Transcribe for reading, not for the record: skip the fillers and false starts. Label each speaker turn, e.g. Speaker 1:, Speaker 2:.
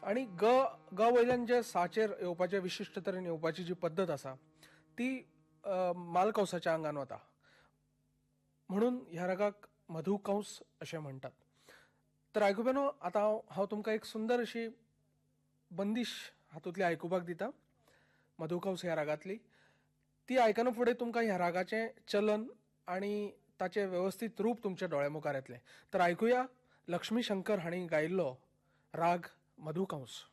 Speaker 1: आणि ग ग वयल्यान जे साचेर येवपाचे विशिश्ट तरेन येवपाची जी पद्दत आसा ती मालकंसाच्या आंगान वता. म्हणून ह्या रागाक मधुकंस अशें म्हणटात. तर आयकुप्यानो आतां हांव तुमकां एक सुंदर अशी बंदिश हातूंतली आयकुपाक दिता मधुकंस ह्या रागांतली. ती आयकना फुडें तुमकां ह्या रागाचें चलन आनी ताचें वेवस्थीत रूप तुमच्या दोळ्या मुखार येतलें. तर आयकुया लक्ष्मी शंकर हांणी गायिल्लो राग मधुकंस.